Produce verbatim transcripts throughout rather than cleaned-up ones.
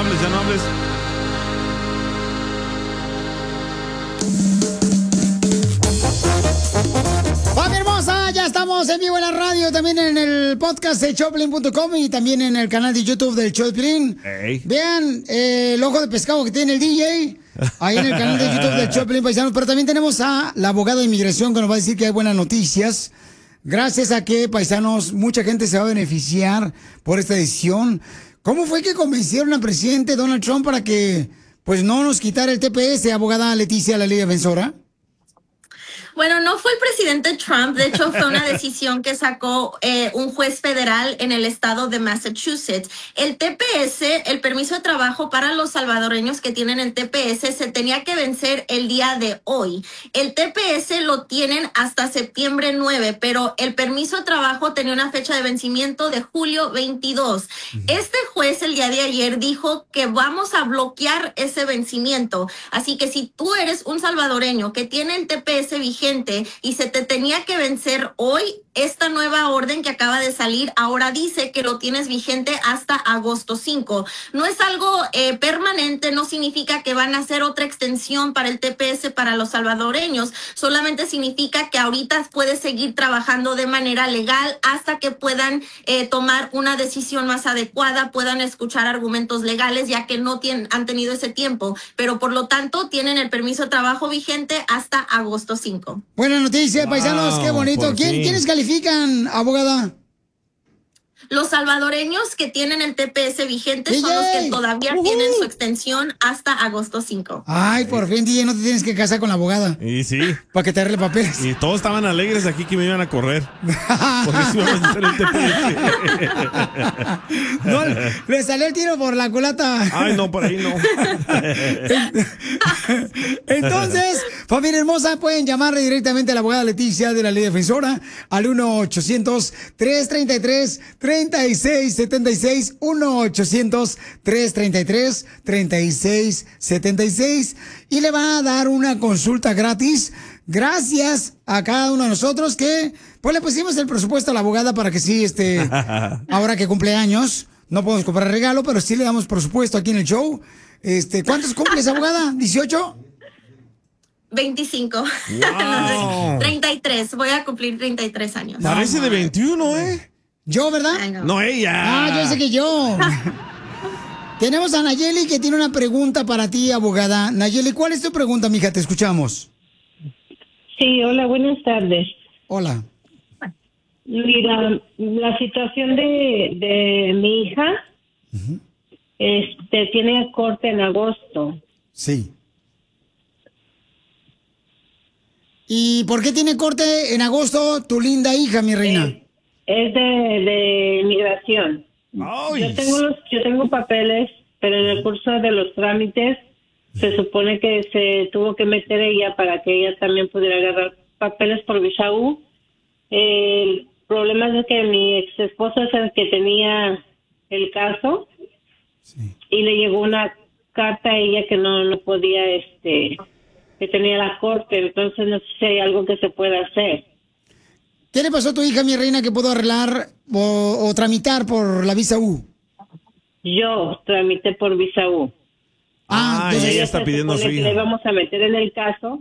hables, ya no hables. ¡Familia hermosa! Ya estamos en vivo en la radio, también en el podcast de Choplin punto com y también en el canal de YouTube del Choplin. Hey. Vean eh, el ojo de pescado que tiene el D J ahí en el canal de YouTube del Choplin, paisanos. Pero también tenemos a la abogada de inmigración que nos va a decir que hay buenas noticias. Gracias a que, paisanos, mucha gente se va a beneficiar por esta decisión. ¿Cómo fue que convencieron al presidente Donald Trump para que pues no nos quitara el T P S, abogada Leticia, la ley defensora? Bueno, no fue el presidente Trump, de hecho fue una decisión que sacó eh, un juez federal en el estado de Massachusetts. El T P S, el permiso de trabajo para los salvadoreños que tienen el T P S, se tenía que vencer el día de hoy. El T P S lo tienen hasta septiembre nueve, pero el permiso de trabajo tenía una fecha de vencimiento de julio veintidós. Este juez el día de ayer dijo que vamos a bloquear ese vencimiento. Así que si tú eres un salvadoreño que tiene el T P S vigente y se te tenía que vencer hoy, esta nueva orden que acaba de salir ahora dice que lo tienes vigente hasta agosto cinco. No es algo eh, permanente, no significa que van a hacer otra extensión para el T P S para los salvadoreños, solamente significa que ahorita puedes seguir trabajando de manera legal hasta que puedan eh, tomar una decisión más adecuada, puedan escuchar argumentos legales, ya que no tienen, han tenido ese tiempo, pero por lo tanto tienen el permiso de trabajo vigente hasta agosto cinco. Buena noticia, paisanos, Wow, qué bonito. por ¿Quién, fin. ¿Quiénes califican, abogada? Los salvadoreños que tienen el T P S vigente son D J. los que todavía Ujú. tienen su extensión hasta agosto cinco. Ay, por fin, D J, no te tienes que casar con la abogada Y sí. para que te arregle papeles. Y todos estaban alegres aquí que me iban a correr. Porque si íbamos a hacer el T P S. No, le salió el tiro por la culata. Ay, no, por ahí no. Entonces, familia hermosa, pueden llamarle directamente a la abogada Leticia de la Ley Defensora al uno ochocientos, tres treinta y tres, treinta y seis setenta y seis, uno ochocientos, tres treinta y tres, treinta y seis setenta y seis, y le va a dar una consulta gratis gracias a cada uno de nosotros que pues le pusimos el presupuesto a la abogada para que sí, este, ahora que cumple años, no podemos comprar regalo, pero sí le damos presupuesto aquí en el show. Este, ¿cuántos cumples, abogada? ¿dieciocho? veinticinco. Wow. treinta y tres. Voy a cumplir treinta y tres años. Parece de veintiuno, ¿eh? ¿Yo, verdad? Ay, no. No, ella. Ah, yo sé que yo. Tenemos a Nayeli que tiene una pregunta para ti, abogada. Nayeli, ¿cuál es tu pregunta, mija? Te escuchamos. Sí, hola, buenas tardes. Hola. Mira, la situación de, de mi hija, Ujú. este, tiene corte en agosto. Sí. ¿Y por qué tiene corte en agosto tu linda hija, mi reina? Eh, es de, de inmigración. Ay. Yo tengo los, yo tengo papeles, pero en el curso de los trámites se supone que se tuvo que meter ella para que ella también pudiera agarrar papeles por visa U. El problema es que mi ex esposo es el que tenía el caso, Sí. y le llegó una carta a ella que no, no podía, este, que tenía la corte, entonces no sé si hay algo que se pueda hacer. ¿Qué le pasó a tu hija, mi reina, que pudo arreglar o, o tramitar por la visa U? Yo tramité por visa U. Ah, entonces- y ella está Se pidiendo a su supone que le hija. íbamos a meter en el caso,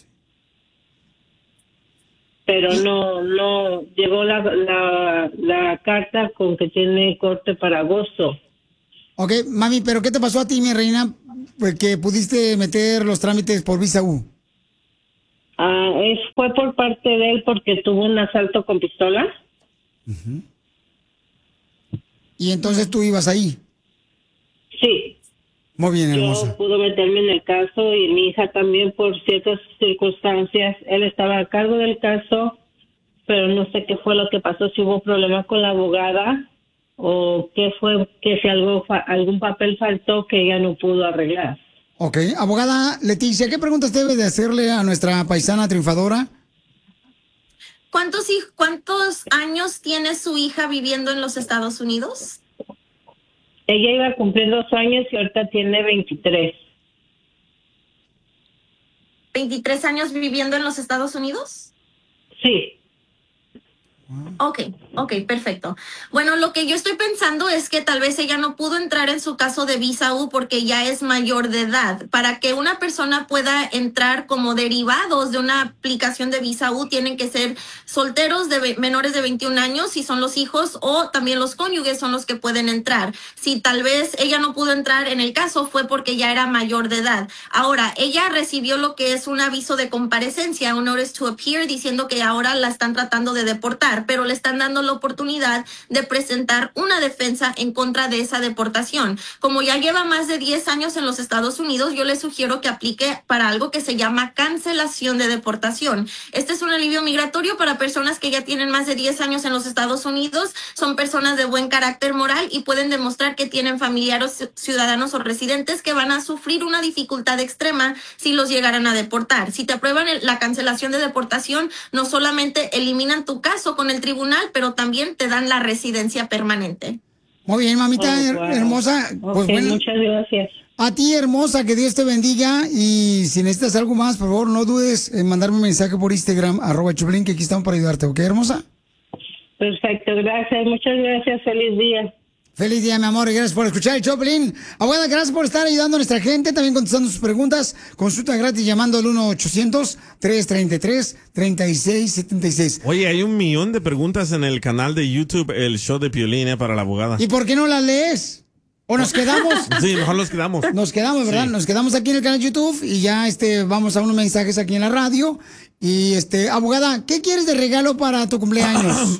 pero no, no, llegó la, la, la carta con que tiene corte para agosto. Ok, mami, ¿pero qué te pasó a ti, mi reina, pues, que pudiste meter los trámites por visa U? Ah, es, fue por parte de él porque tuvo un asalto con pistola. Y entonces tú ibas ahí. Sí, Muy bien, hermosa. yo pude meterme en el caso y mi hija también por ciertas circunstancias. Él estaba a cargo del caso, pero no sé qué fue lo que pasó, si hubo problema con la abogada o qué fue, que si algo fa- algún papel faltó que ella no pudo arreglar. Ok, abogada Leticia, ¿qué preguntas debe de hacerle a nuestra paisana triunfadora? ¿Cuántos, hij- ¿Cuántos años tiene su hija viviendo en los Estados Unidos? Ella iba a cumplir dos años y ahorita tiene veintitrés. ¿veintitrés años viviendo en los Estados Unidos? Sí. Ok, ok, perfecto. Bueno, lo que yo estoy pensando es que tal vez ella no pudo entrar en su caso de visa U porque ya es mayor de edad. Para que una persona pueda entrar como derivados de una aplicación de visa U, tienen que ser solteros de menores de veintiún años, si son los hijos, o también los cónyuges son los que pueden entrar. Si tal vez ella no pudo entrar en el caso, fue porque ya era mayor de edad. Ahora, ella recibió lo que es un aviso de comparecencia, un notice to appear, diciendo que ahora la están tratando de deportar, pero le están dando la oportunidad de presentar una defensa en contra de esa deportación. Como ya lleva más de diez años en los Estados Unidos, yo le sugiero que aplique para algo que se llama cancelación de deportación. Este es un alivio migratorio para personas que ya tienen más de diez años en los Estados Unidos, son personas de buen carácter moral y pueden demostrar que tienen familiares, ciudadanos o residentes que van a sufrir una dificultad extrema si los llegaran a deportar. Si te aprueban la cancelación de deportación, no solamente eliminan tu caso con el tribunal, pero también te dan la residencia permanente. Muy bien, mamita, Oh, her- wow. hermosa. Pues Ok, bueno, muchas gracias. a ti, hermosa, que Dios te bendiga. Y si necesitas algo más, por favor, no dudes en mandarme un mensaje por Instagram, arroba Choplin, que aquí estamos para ayudarte, ¿ok, hermosa? Perfecto, gracias. Muchas gracias. Feliz día. Feliz día, mi amor, y gracias por escuchar el Choplin. Abogada, gracias por estar ayudando a nuestra gente, también contestando sus preguntas. Consulta gratis llamando al uno ochocientos, tres treinta y tres, treinta y seis setenta y seis. Oye, hay un millón de preguntas en el canal de YouTube, el show de Piolín, eh, para la abogada. ¿Y por qué no las lees? ¿O nos quedamos? Sí, mejor los quedamos. Nos quedamos, ¿verdad? Sí. Nos quedamos aquí en el canal de YouTube y ya este, vamos a unos mensajes aquí en la radio. Y este, abogada, ¿qué quieres de regalo para tu cumpleaños?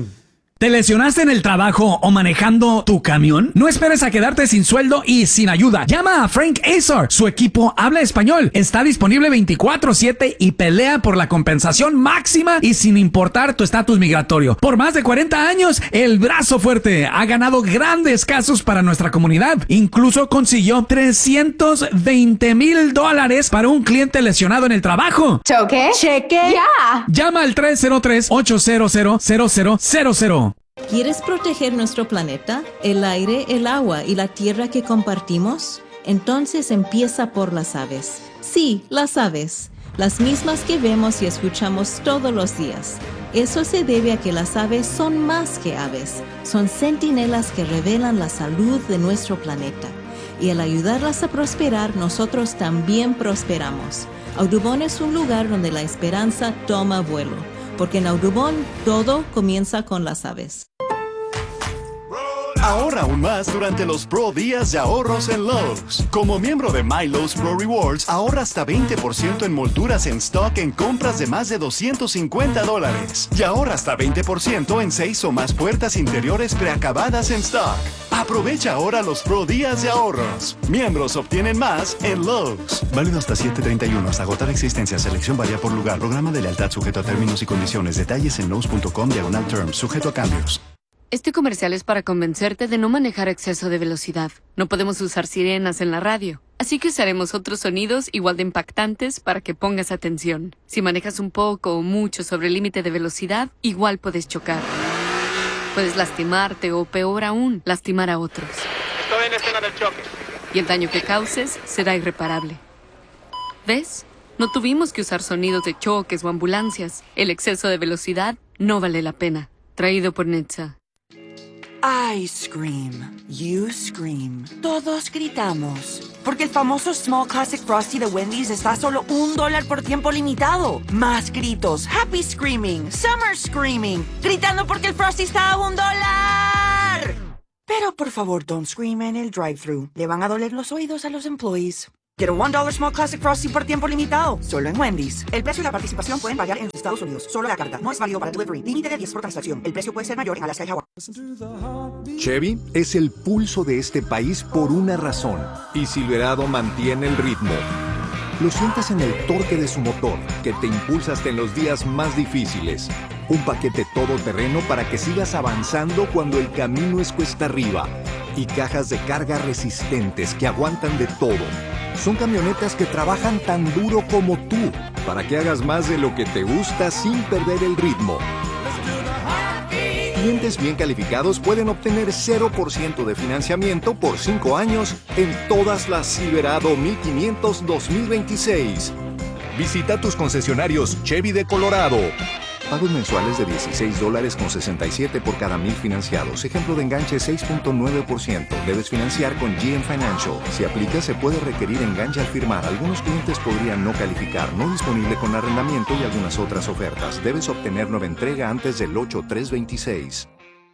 ¿Te lesionaste en el trabajo o manejando tu camión? No esperes a quedarte sin sueldo y sin ayuda. Llama a Frank Azar. Su equipo habla español. Está disponible veinticuatro siete y pelea por la compensación máxima y sin importar tu estatus migratorio. Por más de cuarenta años, el brazo fuerte ha ganado grandes casos para nuestra comunidad. Incluso consiguió trescientos veinte mil dólares para un cliente lesionado en el trabajo. ¿Choque? ¿Cheque? ¡Ya! Llama al tres cero tres, ocho cero cero, cero cero cero cero. ¿Quieres proteger nuestro planeta, el aire, el agua y la tierra que compartimos? Entonces empieza por las aves. Sí, las aves. Las mismas que vemos y escuchamos todos los días. Eso se debe a que las aves son más que aves. Son centinelas que revelan la salud de nuestro planeta. Y al ayudarlas a prosperar, nosotros también prosperamos. Audubon es un lugar donde la esperanza toma vuelo. Porque en Audubon todo comienza con las aves. Ahorra aún más durante los Pro Días de Ahorros en Lowe's. Como miembro de My Lowe's Pro Rewards, ahorra hasta veinte por ciento en molduras en stock en compras de más de doscientos cincuenta dólares. Y ahorra hasta veinte por ciento en seis o más puertas interiores preacabadas en stock. Aprovecha ahora los Pro Días de Ahorros. Miembros obtienen más en Lowe's. Válido hasta siete treinta y uno. Hasta agotar existencia. Selección varía por lugar. Programa de lealtad sujeto a términos y condiciones. Detalles en lowes punto com diagonal terms. Sujeto a cambios. Este comercial es para convencerte de no manejar a exceso de velocidad. No podemos usar sirenas en la radio, así que usaremos otros sonidos igual de impactantes para que pongas atención. Si manejas un poco o mucho sobre el límite de velocidad, igual puedes chocar. Puedes lastimarte o, peor aún, lastimar a otros. Estoy en escena del choque. Y el daño que causes será irreparable. ¿Ves? No tuvimos que usar sonidos de choques o ambulancias. El exceso de velocidad no vale la pena. Traído por Netza. I scream, you scream, todos gritamos. Porque el famoso Small Classic Frosty de Wendy's está a solo un dólar por tiempo limitado. Más gritos, happy screaming, summer screaming, gritando porque el Frosty está a un dólar. Pero por favor, don't scream en el drive-thru. Le van a doler los oídos a los employees. Quiero un dólar Small Classic Frosty por tiempo limitado. Solo en Wendy's. El precio y la participación pueden variar en Estados Unidos. Solo la carta. No es válido para delivery. Límite de diez por transacción. El precio puede ser mayor en Alaska y Hawái. Chevy es el pulso de este país por una razón. Y Silverado mantiene el ritmo. Lo sientes en el torque de su motor, que te impulsa hasta en los días más difíciles. Un paquete todoterreno para que sigas avanzando cuando el camino es cuesta arriba. Y cajas de carga resistentes que aguantan de todo. Son camionetas que trabajan tan duro como tú, para que hagas más de lo que te gusta sin perder el ritmo. Clientes bien calificados pueden obtener cero por ciento de financiamiento por cinco años en todas las Silverado mil quinientos dos mil veintiséis. Visita tus concesionarios Chevy de Colorado. Pagos mensuales de dieciséis dólares con sesenta y siete por cada mil financiados. Ejemplo de enganche seis punto nueve por ciento. Debes financiar con G M Financial. Si aplica, se puede requerir enganche al firmar. Algunos clientes podrían no calificar. No disponible con arrendamiento y algunas otras ofertas. Debes obtener nueva entrega antes del ocho tres veintiséis.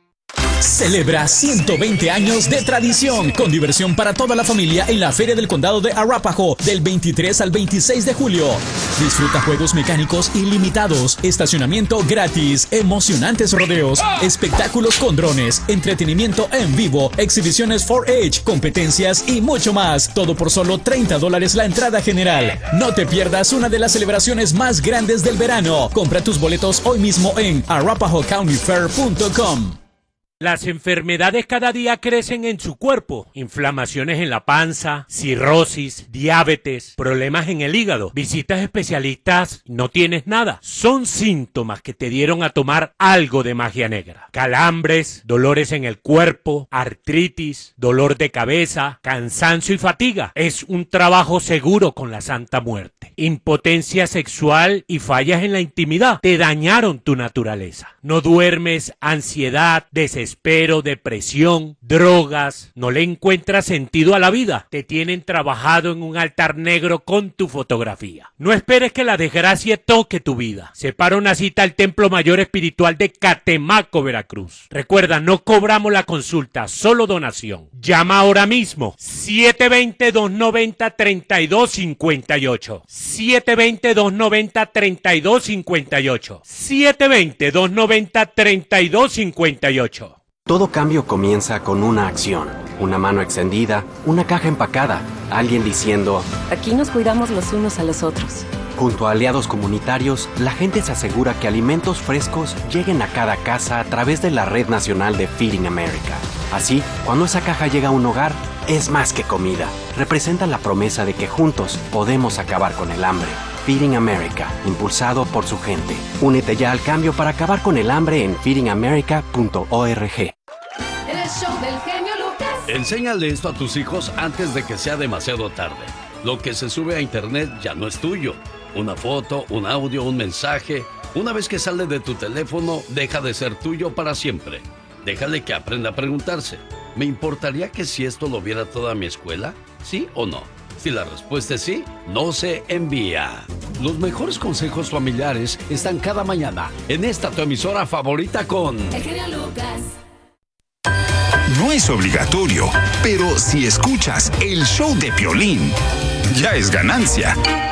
Celebra ciento veinte años de tradición con diversión para toda la familia en la Feria del Condado de Arapahoe del veintitrés al veintiséis de julio. Disfruta juegos mecánicos ilimitados, estacionamiento gratis, emocionantes rodeos, espectáculos con drones, entretenimiento en vivo, exhibiciones cuatro H, competencias y mucho más. Todo por solo treinta dólares la entrada general. No te pierdas una de las celebraciones más grandes del verano. Compra tus boletos hoy mismo en arapahoe county fair punto com. Las enfermedades cada día crecen en su cuerpo. Inflamaciones en la panza, cirrosis, diabetes, problemas en el hígado. Visitas especialistas, no tienes nada. Son síntomas que te dieron a tomar algo de magia negra. Calambres, dolores en el cuerpo, artritis, dolor de cabeza, cansancio y fatiga. Es un trabajo seguro con la Santa Muerte. Impotencia sexual y fallas en la intimidad te dañaron tu naturaleza. No duermes, ansiedad, desesperación. Espero, depresión, drogas, no le encuentras sentido a la vida, te tienen trabajado en un altar negro con tu fotografía. No esperes que la desgracia toque tu vida. Separa una cita al Templo Mayor Espiritual de Catemaco, Veracruz. Recuerda, no cobramos la consulta, solo donación. Llama ahora mismo, siete dos cero, dos nueve cero, tres dos cinco ocho. siete dos cero, dos nueve cero, tres dos cinco ocho. siete dos cero, dos nueve cero, tres dos cinco ocho. Todo cambio comienza con una acción, una mano extendida, una caja empacada, alguien diciendo, aquí nos cuidamos los unos a los otros. Junto a aliados comunitarios, la gente se asegura que alimentos frescos lleguen a cada casa a través de la Red Nacional de Feeding America. Así, cuando esa caja llega a un hogar, es más que comida. Representa la promesa de que juntos podemos acabar con el hambre. Feeding America, impulsado por su gente. Únete ya al cambio para acabar con el hambre en feeding america punto org. El show del genio Lucas. Enséñale esto a tus hijos antes de que sea demasiado tarde. Lo que se sube a internet ya no es tuyo. Una foto, un audio, un mensaje. Una vez que sale de tu teléfono, deja de ser tuyo para siempre. Déjale que aprenda a preguntarse. ¿Me importaría que si esto lo viera toda mi escuela? ¿Sí o no? Si la respuesta es sí, no se envía. Los mejores consejos familiares están cada mañana en esta tu emisora favorita con... El genio Lucas. No es obligatorio, pero si escuchas el show de Piolín, ya es ganancia.